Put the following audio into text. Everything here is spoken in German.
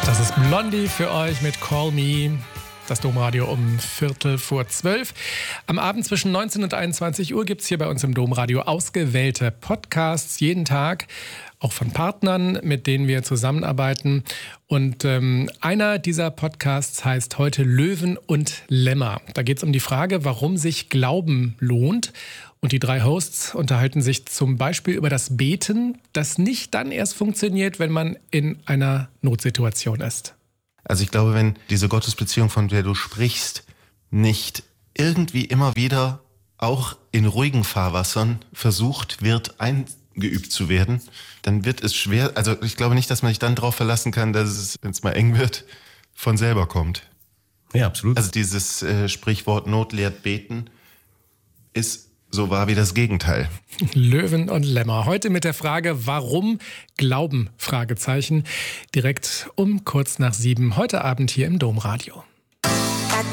Das ist Blondie für euch mit Call Me. Das Domradio um 11:15. Am Abend zwischen 19 und 21 Uhr gibt es hier bei uns im Domradio ausgewählte Podcasts jeden Tag, auch von Partnern, mit denen wir zusammenarbeiten. Und einer dieser Podcasts heißt heute Löwen und Lämmer. Da geht es um die Frage, warum sich Glauben lohnt. Und die drei Hosts unterhalten sich zum Beispiel über das Beten, das nicht dann erst funktioniert, wenn man in einer Notsituation ist. Also ich glaube, wenn diese Gottesbeziehung, von der du sprichst, nicht irgendwie immer wieder auch in ruhigen Fahrwassern versucht wird, eingeübt zu werden, dann wird es schwer. Also ich glaube nicht, dass man sich dann darauf verlassen kann, dass es, wenn es mal eng wird, von selber kommt. Ja, absolut. Also dieses Sprichwort Not lehrt beten ist so wahr wie das Gegenteil. Löwen und Lämmer. Heute mit der Frage, warum Glauben? Fragezeichen. Direkt um kurz nach 7 heute Abend hier im Domradio.